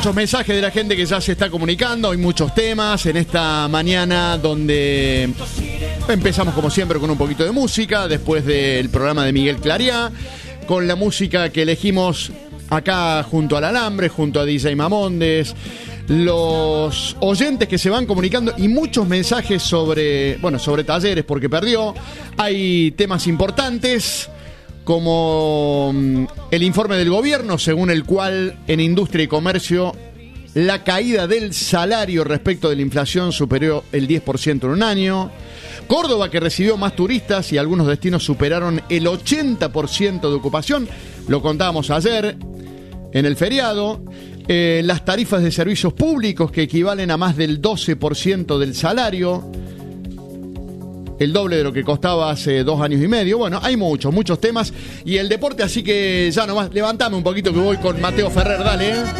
muchos mensajes de la gente que ya se está comunicando. Hay muchos temas en esta mañana donde empezamos como siempre con un poquito de música, después del programa de Miguel Clariá, con la música que elegimos acá junto al alambre, junto a DJ Mamondes, los oyentes que se van comunicando y muchos mensajes sobre Talleres porque perdió. Hay temas importantes como el informe del gobierno según el cual en industria y comercio la caída del salario respecto de la inflación superó el 10% en un año. Córdoba, que recibió más turistas y algunos destinos superaron el 80% de ocupación, lo contábamos ayer en el feriado. Las tarifas de servicios públicos que equivalen a más del 12% del salario, el doble de lo que costaba hace 2 años y medio. Bueno, hay muchos temas. Y el deporte, así que ya nomás, levantame un poquito que voy con Mateo Ferrer, dale,